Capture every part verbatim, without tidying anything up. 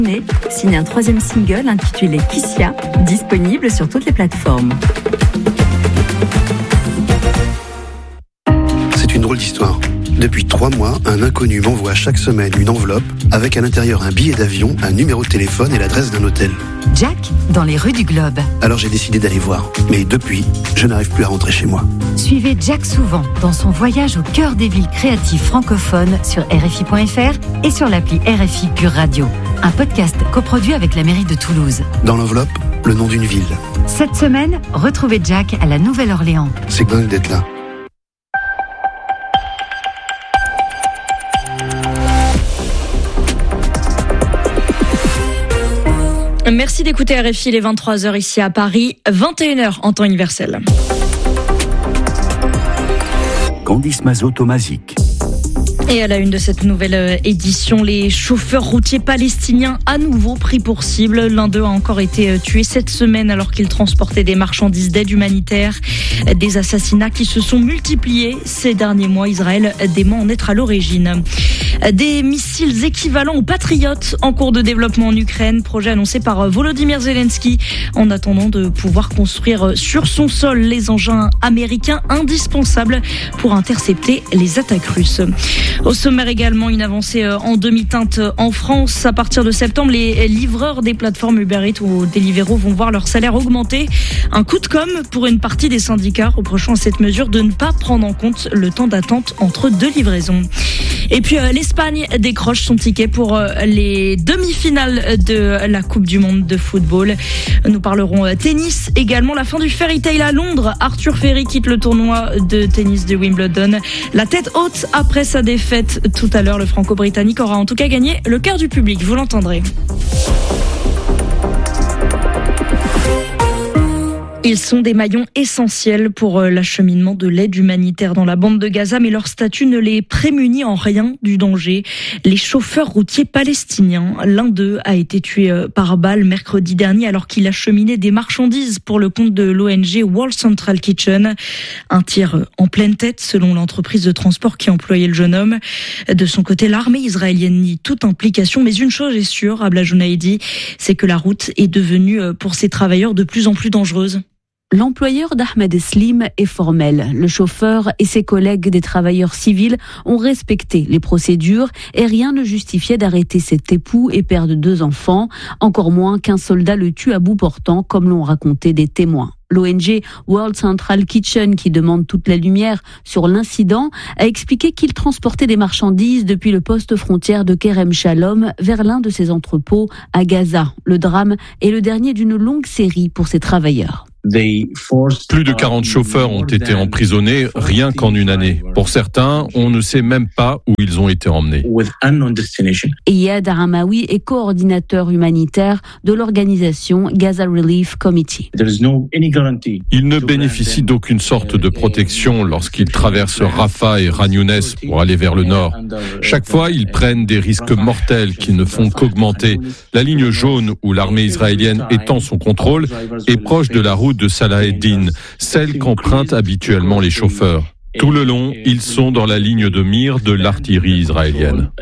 Signe un troisième single intitulé Kissia, disponible sur toutes les plateformes. C'est une drôle d'histoire. Depuis trois mois, un inconnu m'envoie chaque semaine une enveloppe avec à l'intérieur un billet d'avion, un numéro de téléphone et l'adresse d'un hôtel. Jack, dans les rues du Globe. Alors j'ai décidé d'aller voir. Mais depuis, je n'arrive plus à rentrer chez moi. Suivez Jack Souvent dans son voyage au cœur des villes créatives francophones sur R F I point F R et sur l'appli R F I Pure Radio. Un podcast coproduit avec la mairie de Toulouse. Dans l'enveloppe, le nom d'une ville. Cette semaine, retrouvez Jack à la Nouvelle-Orléans. C'est dingue d'être là. Merci d'écouter R F I, les vingt-trois heures ici à Paris, vingt et une heures en temps universel. Candice Mazot-Tomazic. Et à la une de cette nouvelle édition, les chauffeurs routiers palestiniens à nouveau pris pour cible. L'un d'eux a encore été tué cette semaine alors qu'il transportait des marchandises d'aide humanitaire. Des assassinats qui se sont multipliés ces derniers mois. Israël dément en être à l'origine. Des missiles équivalents aux Patriotes en cours de développement en Ukraine. Projet annoncé par Volodymyr Zelensky en attendant de pouvoir construire sur son sol les engins américains indispensables pour intercepter les attaques russes. Au sommaire également, une avancée en demi-teinte en France. À partir de septembre, les livreurs des plateformes Uber Eats ou Deliveroo vont voir leur salaire augmenter. Un coup de com' pour une partie des syndicats reprochant à cette mesure de ne pas prendre en compte le temps d'attente entre deux livraisons. Et puis euh, l'Espagne décroche son ticket pour euh, les demi-finales de la Coupe du Monde de football. Nous parlerons euh, tennis également, la fin du fairy tale à Londres. Arthur Ferry quitte le tournoi de tennis de Wimbledon. La tête haute après sa défaite tout à l'heure. Le franco-britannique aura en tout cas gagné le cœur du public, vous l'entendrez. Ils sont des maillons essentiels pour l'acheminement de l'aide humanitaire dans la bande de Gaza, mais leur statut ne les prémunit en rien du danger. Les chauffeurs routiers palestiniens, l'un d'eux a été tué par balle mercredi dernier alors qu'il acheminait des marchandises pour le compte de l'O N G World Central Kitchen. Un tir en pleine tête selon l'entreprise de transport qui employait le jeune homme. De son côté, l'armée israélienne nie toute implication, mais une chose est sûre, Abla Jounaidi, c'est que la route est devenue pour ces travailleurs de plus en plus dangereuse. L'employeur d'Ahmed Eslim est formel. Le chauffeur et ses collègues des travailleurs civils ont respecté les procédures et rien ne justifiait d'arrêter cet époux et père de deux enfants, encore moins qu'un soldat le tue à bout portant, comme l'ont raconté des témoins. L'O N G World Central Kitchen, qui demande toute la lumière sur l'incident, a expliqué qu'il transportait des marchandises depuis le poste frontière de Kerem Shalom vers l'un de ses entrepôts à Gaza. Le drame est le dernier d'une longue série pour ces travailleurs. Plus de quarante chauffeurs ont été emprisonnés rien qu'en une année. Pour certains, on ne sait même pas où ils ont été emmenés. Iyad Aramaoui est coordinateur humanitaire de l'organisation Gaza Relief Committee. Ils ne bénéficient d'aucune sorte de protection lorsqu'ils traversent Rafah et Khan Younes pour aller vers le nord. Chaque fois, ils prennent des risques mortels qui ne font qu'augmenter. La ligne jaune où l'armée israélienne étend son contrôle est proche de la route de Salah ed-Din, celle qu'empruntent habituellement les chauffeurs. Tout le long, ils sont dans la ligne de mire de l'artillerie israélienne.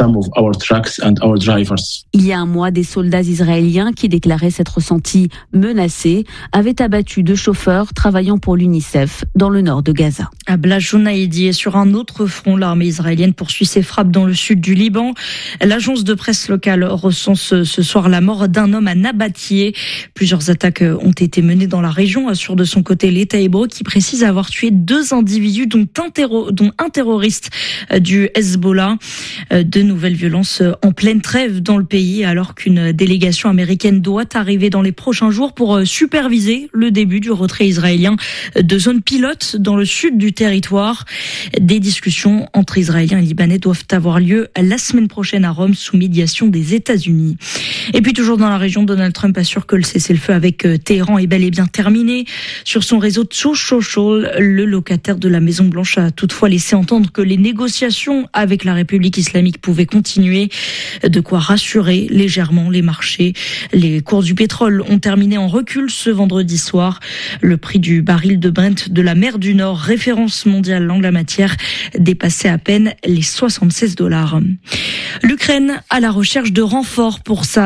Il y a un mois, des soldats israéliens qui déclaraient s'être sentis menacés avaient abattu deux chauffeurs travaillant pour l'UNICEF dans le nord de Gaza. Abla Jounaidi est sur un autre front. L'armée israélienne poursuit ses frappes dans le sud du Liban. L'agence de presse locale recense ce soir la mort d'un homme à Nabatieh. Plusieurs attaques ont été menées dans la région, assure de son côté l'État hébreu qui précise avoir tué deux individus dont un, terro- dont un terroriste du Hezbollah. De nouvelles violences en pleine trêve dans le pays alors qu'une délégation américaine doit arriver dans les prochains jours pour superviser le début du retrait israélien de zones pilotes dans le sud du territoire. Des discussions entre Israéliens et Libanais doivent avoir lieu la semaine prochaine à Rome sous médiation des États-Unis. Et puis toujours dans la région, Donald Trump assure que le cessez-le-feu avec Téhéran est bel et bien terminé. Sur son réseau Truth Social, le locataire de la Maison-Blanche a toutefois laissé entendre que les négociations avec la République islamique pouvaient continuer, de quoi rassurer légèrement les marchés. Les cours du pétrole ont terminé en recul ce vendredi soir. Le prix du baril de Brent de la mer du Nord, référence mondiale en la matière, dépassait à peine les soixante-seize dollars. L'Ukraine à la recherche de renforts pour sa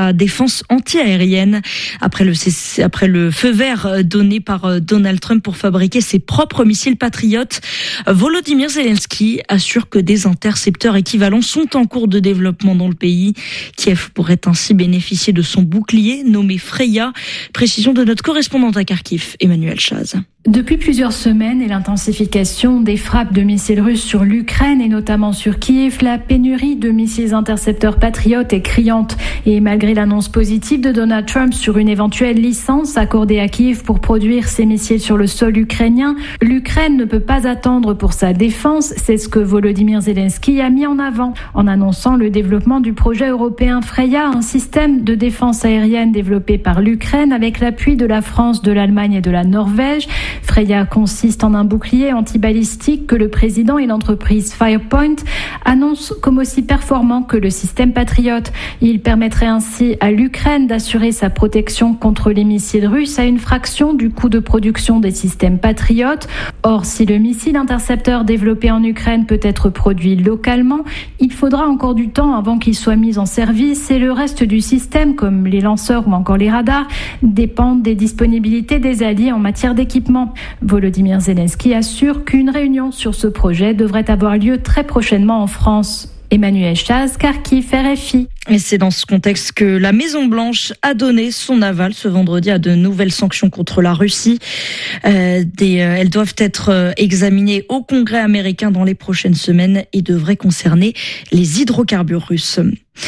sa défense anti-aérienne après le, après le feu vert donné par Donald Trump pour fabriquer ses propres missiles patriotes. Volodymyr Zelensky assure que des intercepteurs équivalents sont en cours de développement dans le pays. Kiev pourrait ainsi bénéficier de son bouclier nommé Freya. Précision de notre correspondante à Kharkiv, Emmanuel Chaz. Depuis plusieurs semaines et l'intensification des frappes de missiles russes sur l'Ukraine et notamment sur Kiev, la pénurie de missiles intercepteurs patriotes est criante. Et malgré l'annonce positive de Donald Trump sur une éventuelle licence accordée à Kiev pour produire ces missiles sur le sol ukrainien, l'Ukraine ne peut pas attendre pour sa défense. C'est ce que Volodymyr Zelensky a mis en avant en annonçant le développement du projet européen Freya, un système de défense aérienne développé par l'Ukraine avec l'appui de la France, de l'Allemagne et de la Norvège. Freya consiste en un bouclier antibalistique que le président et l'entreprise Firepoint annoncent comme aussi performant que le système Patriot. Il permettrait ainsi à l'Ukraine d'assurer sa protection contre les missiles russes à une fraction du coût de production des systèmes Patriot. Or, si le missile intercepteur développé en Ukraine peut être produit localement, il faudra encore du temps avant qu'il soit mis en service et le reste du système, comme les lanceurs ou encore les radars, dépendent des disponibilités des alliés en matière d'équipement. Volodymyr Zelensky assure qu'une réunion sur ce projet devrait avoir lieu très prochainement en France. Emmanuel Chaz, Kharkiv, R F I. Et c'est dans ce contexte que la Maison-Blanche a donné son aval ce vendredi à de nouvelles sanctions contre la Russie. Euh, des, euh, elles doivent être euh, examinées au Congrès américain dans les prochaines semaines et devraient concerner les hydrocarbures russes.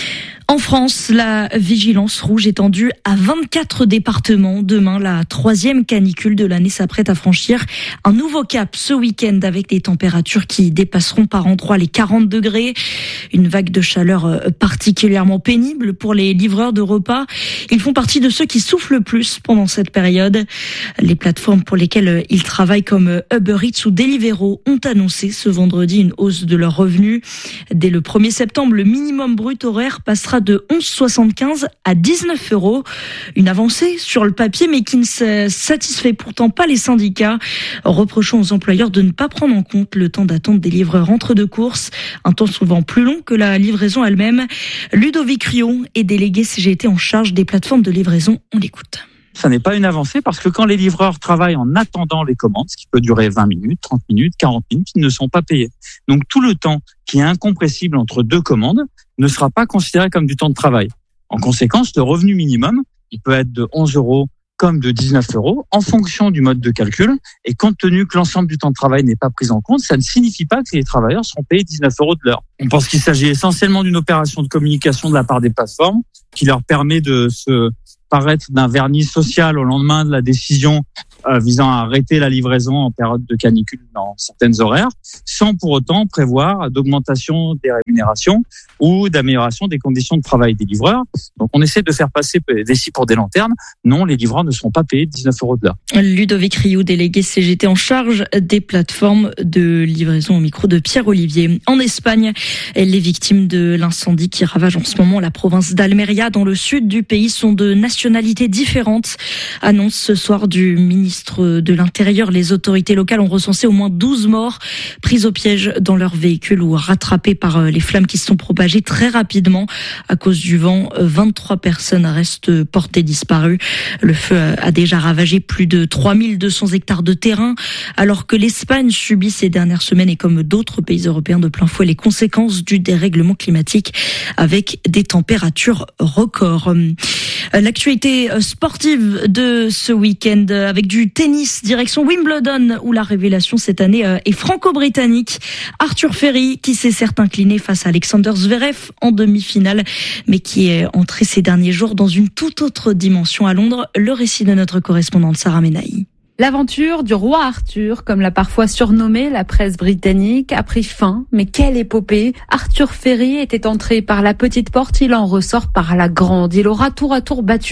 En France, la vigilance rouge étendue à vingt-quatre départements. Demain, la troisième canicule de l'année s'apprête à franchir un nouveau cap ce week-end avec des températures qui dépasseront par endroits les quarante degrés. Une vague de chaleur particulièrement pénible pour les livreurs de repas. Ils font partie de ceux qui souffrent le plus pendant cette période. Les plateformes pour lesquelles ils travaillent comme Uber Eats ou Deliveroo ont annoncé ce vendredi une hausse de leurs revenus. Dès le premier septembre, le minimum brut horaire passera de onze virgule soixante-quinze à dix-neuf euros. Une avancée sur le papier, mais qui ne satisfait pourtant pas les syndicats, reprochant aux employeurs de ne pas prendre en compte le temps d'attente des livreurs entre deux courses, un temps souvent plus long que la livraison elle-même. Ludovic Rio est délégué C G T en charge des plateformes de livraison. On l'écoute. Ça n'est pas une avancée parce que quand les livreurs travaillent en attendant les commandes, ce qui peut durer vingt minutes, trente minutes, quarante minutes, ils ne sont pas payés. Donc tout le temps qui est incompressible entre deux commandes ne sera pas considéré comme du temps de travail. En conséquence, le revenu minimum, il peut être de onze euros comme de dix-neuf euros en fonction du mode de calcul. Et compte tenu que l'ensemble du temps de travail n'est pas pris en compte, ça ne signifie pas que les travailleurs seront payés dix-neuf euros de l'heure. On pense qu'il s'agit essentiellement d'une opération de communication de la part des plateformes qui leur permet de se paraître d'un vernis social au lendemain de la décision euh, visant à arrêter la livraison en période de canicule dans certaines horaires, sans pour autant prévoir d'augmentation des rémunérations ou d'amélioration des conditions de travail des livreurs. Donc on essaie de faire passer des scies pour des lanternes. Non, les livreurs ne seront pas payés dix-neuf euros de l'heure. Ludovic Rioux, délégué C G T en charge des plateformes de livraison au micro de Pierre Olivier. En Espagne, les victimes de l'incendie qui ravage en ce moment la province d'Almeria dans le sud du pays sont de nationalités différentes. Annonce ce soir du ministre de l'Intérieur. Les autorités locales ont recensé au moins douze morts pris au piège dans leur véhicule ou rattrapés par les flammes qui se sont propagées très rapidement à cause du vent. vingt-trois personnes restent portées disparues. Le feu a déjà ravagé plus de trois mille deux cents hectares de terrain, alors que l'Espagne subit ces dernières semaines et comme d'autres pays européens de plein fouet les conséquences du dérèglement climatique avec des températures records. L'actualité sportive de ce week-end avec du tennis direction Wimbledon où la révélation cette année est franco-britannique. Arthur Ferry qui s'est certes incliné face à Alexander Zverev en demi-finale mais qui est entré ces derniers jours dans une toute autre dimension à Londres. Le récit de notre correspondante Sarah Menahi. L'aventure du roi Arthur, comme l'a parfois surnommé la presse britannique, a pris fin. Mais quelle épopée! Arthur Ferry était entré par la petite porte, il en ressort par la grande. Il aura tour à tour battu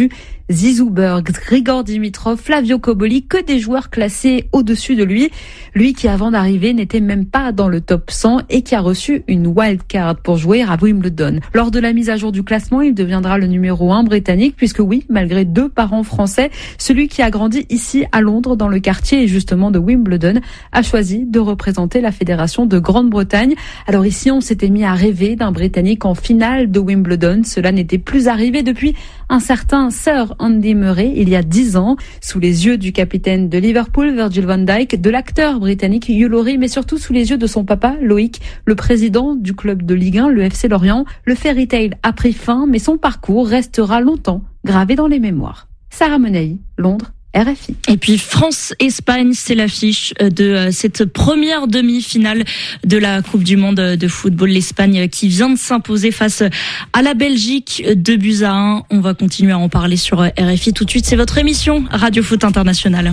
Zizou Berg, Grigor Dimitrov, Flavio Cobolli, que des joueurs classés au-dessus de lui. Lui qui avant d'arriver n'était même pas dans le top cent et qui a reçu une wildcard pour jouer à Wimbledon. Lors de la mise à jour du classement, il deviendra le numéro un britannique puisque oui, malgré deux parents français, celui qui a grandi ici à Londres dans le quartier justement de Wimbledon a choisi de représenter la fédération de Grande-Bretagne. Alors ici, on s'était mis à rêver d'un Britannique en finale de Wimbledon. Cela n'était plus arrivé depuis un certain Sir Andy Murray il y a dix ans, sous les yeux du capitaine de Liverpool, Virgil van Dijk, de l'acteur britannique Hugh Laurie, mais surtout sous les yeux de son papa, Loïc, le président du club de Ligue un, le F C Lorient. Le fairy tale a pris fin, mais son parcours restera longtemps gravé dans les mémoires. Sarah Menei, Londres, R F I. Et puis France-Espagne, c'est l'affiche de cette première demi-finale de la Coupe du Monde de football. L'Espagne qui vient de s'imposer face à la Belgique, deux buts à un. On va continuer à en parler sur R F I tout de suite. C'est votre émission Radio Foot International.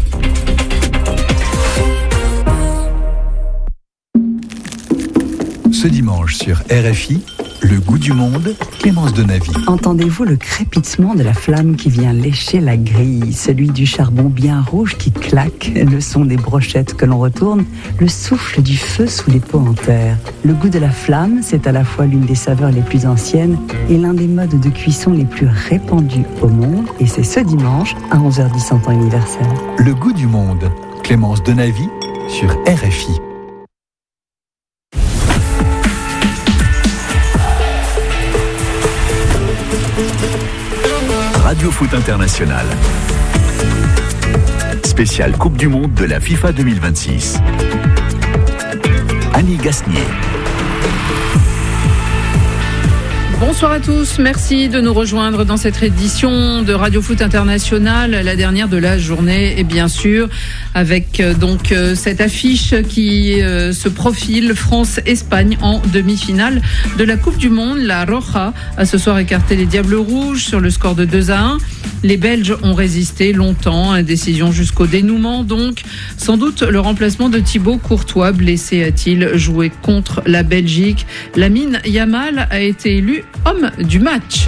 Ce dimanche sur R F I, le goût du monde, Clémence Donavy. Entendez-vous le crépitement de la flamme qui vient lécher la grille, celui du charbon bien rouge qui claque, le son des brochettes que l'on retourne, le souffle du feu sous les pots en terre. Le goût de la flamme, c'est à la fois l'une des saveurs les plus anciennes et l'un des modes de cuisson les plus répandus au monde. Et c'est ce dimanche à onze heures dix en temps universel. Le goût du monde, Clémence Donavy sur R F I. Radio Foot International. Spécial Coupe du Monde de la FIFA deux mille vingt-six. Annie Gasnier. Bonsoir à tous, merci de nous rejoindre dans cette édition de Radio Foot International, la dernière de la journée et bien sûr avec donc cette affiche qui euh, se profile France-Espagne en demi-finale de la Coupe du Monde. La Roja a ce soir écarté les Diables Rouges sur le score de deux à un. Les Belges ont résisté longtemps, indécision jusqu'au dénouement donc. Sans doute le remplacement de Thibaut Courtois, blessé a-t-il joué contre la Belgique. Lamine Yamal a été élu homme du match.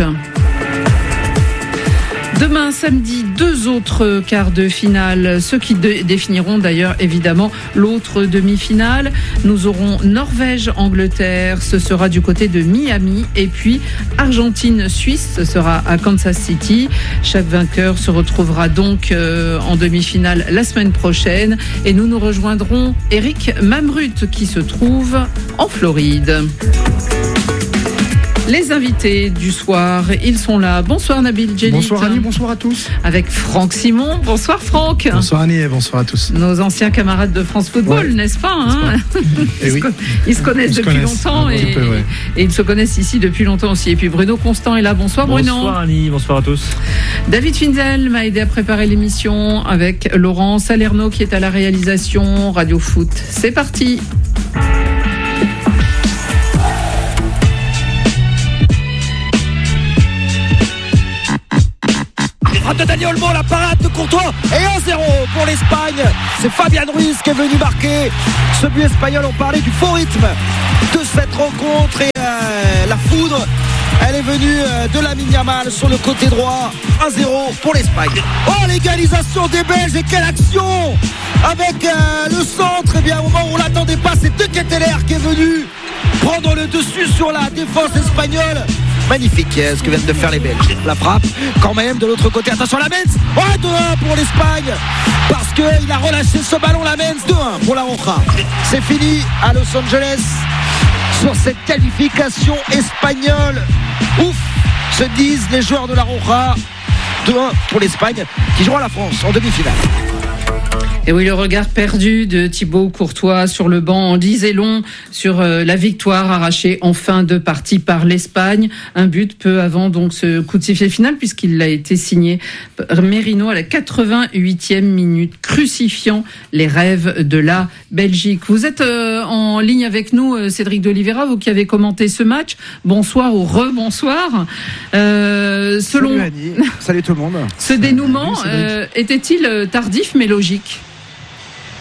Demain, samedi, deux autres quarts de finale, ceux qui de- définiront d'ailleurs évidemment l'autre demi-finale. Nous aurons Norvège-Angleterre, ce sera du côté de Miami, et puis Argentine-Suisse, ce sera à Kansas City. Chaque vainqueur se retrouvera donc euh, en demi-finale la semaine prochaine, et nous nous rejoindrons Eric Mamrut qui se trouve en Floride. Les invités du soir, ils sont là. Bonsoir Nabil Djellit. Bonsoir Annie, bonsoir à tous. Avec Franck Simon. Bonsoir Franck. Bonsoir Annie et bonsoir à tous. Nos anciens camarades de France Football, ouais. n'est-ce pas, hein? Et oui. Ils se connaissent ils depuis se connaissent. longtemps et, peu, ouais. et ils se connaissent ici depuis longtemps aussi. Et puis Bruno Constant est là. Bonsoir Bruno. Bonsoir Annie, bonsoir à tous. David Finzel m'a aidé à préparer l'émission avec Laurent Salerno qui est à la réalisation. Radio Foot, c'est parti. De Dani Olmo, la parade de Courtois et un zéro pour l'Espagne. C'est Fabian Ruiz qui est venu marquer ce but espagnol. On parlait du faux rythme de cette rencontre et euh, la foudre, elle est venue euh, de Lamine Yamal sur le côté droit. un zéro pour l'Espagne. Oh, l'égalisation des Belges et quelle action avec euh, le centre. Et bien au moment où on l'attendait pas, c'est De Ketelaere qui est venu prendre le dessus sur la défense espagnole. Magnifique ce que viennent de faire les Belges. La frappe quand même de l'autre côté. Attention Lamens. Oh, deux un pour l'Espagne. Parce qu'il a relâché ce ballon Lamens. deux un pour la Roja. C'est fini à Los Angeles sur cette qualification espagnole. Ouf, se disent les joueurs de la Roja. deux un pour l'Espagne qui jouera la France en demi-finale. Et oui, le regard perdu de Thibaut Courtois sur le banc en disait long sur euh, la victoire arrachée en fin de partie par l'Espagne. Un but peu avant donc ce coup de sifflet final puisqu'il a été signé par Merino à la quatre-vingt-huitième minute, crucifiant les rêves de la Belgique. Vous êtes euh, en ligne avec nous, Cédric de Oliveira, vous qui avez commenté ce match. Bonsoir ou rebonsoir. Euh, selon... Salut Annie, salut tout le monde. Ce dénouement euh, était-il tardif mais logique ?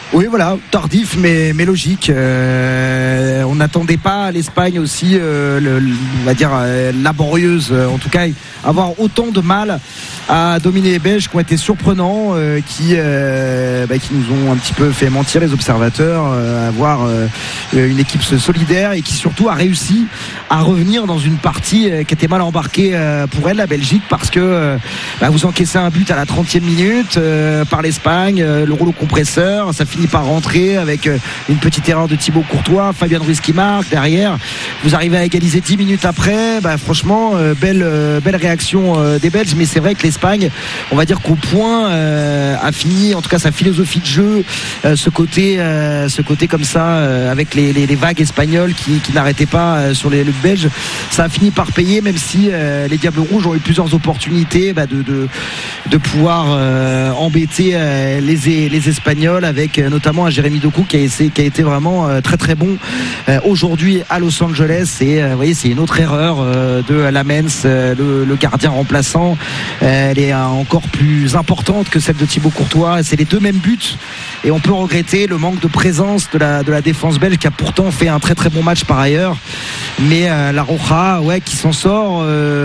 Oui, voilà, tardif mais, mais logique. Euh, on n'attendait pas l'Espagne aussi, euh, le, le, on va dire, euh, laborieuse. En tout cas, avoir autant de mal à dominer les Belges qui ont été surprenants, euh, qui, euh, bah, qui nous ont un petit peu fait mentir les observateurs, euh, avoir euh, une équipe solidaire et qui surtout a réussi à revenir dans une partie euh, qui était mal embarquée euh, pour elle, la Belgique, parce que euh, bah, vous encaissez un but à la trentième minute euh, par l'Espagne, euh, le rouleau compresseur, ça finit par rentrer avec euh, une petite erreur de Thibaut Courtois, Fabien Ruiz qui marque derrière, vous arrivez à égaliser dix minutes après, bah, franchement euh, belle, euh, belle réaction euh, des Belges, mais c'est vrai que l'Espagne, on va dire qu'au point euh, a fini, en tout cas sa philosophie de jeu, euh, ce côté euh, ce côté comme ça euh, avec les, les, les vagues espagnoles qui, qui n'arrêtaient pas euh, sur les, les Belges, ça a fini par payer, même si euh, les Diables Rouges ont eu plusieurs opportunités bah, de, de, de pouvoir euh, embêter euh, les, les Espagnols, avec euh, notamment un Jérémy Doku qui a, essayé, qui a été vraiment euh, très très bon euh, aujourd'hui à Los Angeles, et euh, vous voyez, c'est une autre erreur euh, de Lamens, euh, le, le gardien remplaçant, euh, elle est euh, encore plus importante que celle de Thibaut Courtois, c'est les deux mêmes buts, et on peut regretter le manque de présence de la, de la défense belge qui a pourtant fait un très très bon match par ailleurs, mais euh, la Roja, ouais, qui s'en sort,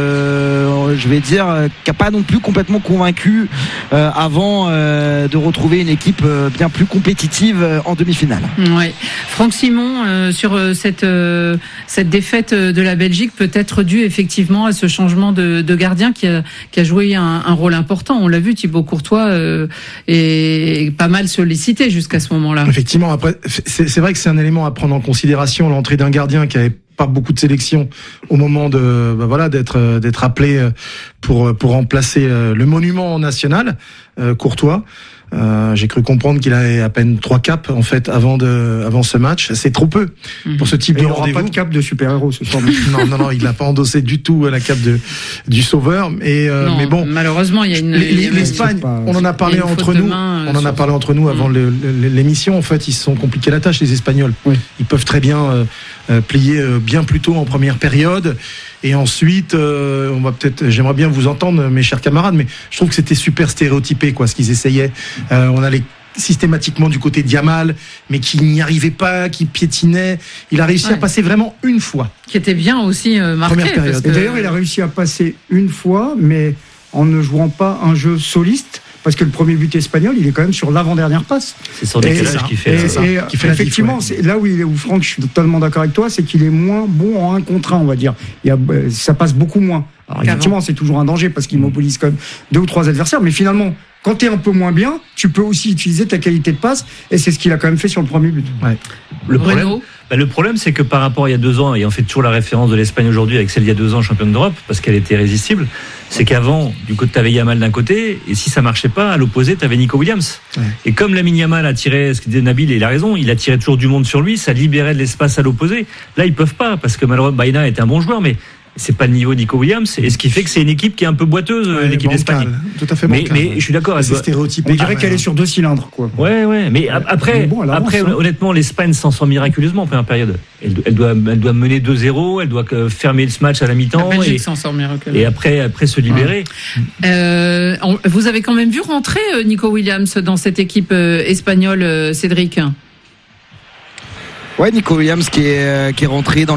euh, je vais dire, euh, qui n'a pas non plus complètement convaincu euh, avant euh, de retrouver une équipe euh, bien plus compétitive euh, en demi-finale. Ouais. Franck Simon, euh, sur euh, cette, euh, cette défaite de la Belgique peut être due effectivement à ce changement de, de gardien qui a, qui a joué un, un rôle important. On l'a vu, Thibaut Courtois euh, est pas mal sollicité jusqu'à ce moment-là. Effectivement, après, c'est, c'est vrai que c'est un élément à prendre en considération, l'entrée d'un gardien qui avait pas beaucoup de sélection au moment de bah voilà d'être d'être appelé pour pour remplacer le monument national, euh, Courtois. Euh, j'ai cru comprendre qu'il avait à peine trois caps en fait avant de avant ce match. C'est trop peu mmh. pour ce type Et de il rendez-vous. Il n'aura pas de cape de super-héros ce soir. non non non, il n'a pas endossé du tout la cape de du sauveur. Et euh, non, mais bon, malheureusement il y a une les, l'Espagne. Pas, on en a parlé entre nous. Main, on en a parlé entre nous avant mmh. le, le, l'émission. En fait, ils se sont compliqués la tâche, les Espagnols. Oui. Ils peuvent très bien euh, euh, plier euh, bien plus tôt en première période. Et ensuite, euh, on va peut-être, j'aimerais bien vous entendre, mes chers camarades, mais je trouve que c'était super stéréotypé, quoi, ce qu'ils essayaient. Euh, on allait systématiquement du côté d'Yamal, mais qui n'y arrivait pas, qui piétinait. Il a réussi ouais. à passer vraiment une fois. Qui était bien aussi euh, marqué. Première période. Parce que... Et d'ailleurs, il a réussi à passer une fois, mais en ne jouant pas un jeu soliste. Parce que le premier but espagnol, il est quand même sur l'avant-dernière passe. C'est son décalage qui fait, et, ça. Et, qui fait effectivement, diff, ouais. c'est là où, il est, où Franck, je suis totalement d'accord avec toi, c'est qu'il est moins bon en un contre un, on va dire. Il y a, ça passe beaucoup moins. Alors effectivement, c'est toujours un danger parce qu'il mobilise quand même deux ou trois adversaires, mais finalement, quand tu es un peu moins bien, tu peux aussi utiliser ta qualité de passe, et c'est ce qu'il a quand même fait sur le premier but. Ouais. Le problème, bah le problème, c'est que par rapport à il y a deux ans, et on fait toujours la référence de l'Espagne aujourd'hui avec celle d'il y a deux ans, championne d'Europe, parce qu'elle était irrésistible, c'est qu'avant, du côté, t'avais Yamal d'un côté, et si ça marchait pas, à l'opposé, t'avais Nico Williams. Ouais. Et comme Lamine Yamal a tiré, ce que disait Nabil, et il a raison, il a tiré toujours du monde sur lui, ça libérait de l'espace à l'opposé. Là, ils peuvent pas, parce que malheureusement, Baena était un bon joueur, mais c'est pas le niveau Nico Williams, et ce qui fait que c'est une équipe qui est un peu boiteuse, ouais, l'équipe d'Espagne. Tout à fait mais, bancal, mais ouais. je suis d'accord. C'est stéréotypé. On dirait qu'elle est sur deux cylindres, quoi. Ouais, ouais. Mais après, mais bon, après, avance, honnêtement, l'Espagne s'en sort miraculeusement en première période. Elle, elle doit, elle doit mener deux zéro, elle doit fermer ce match à la mi-temps. La Belgique et, s'en sort miraculeusement. Et après, après se libérer. Ouais. Euh, vous avez quand même vu rentrer Nico Williams dans cette équipe espagnole, Cédric? Ouais, Nico Williams qui est, qui est rentré dans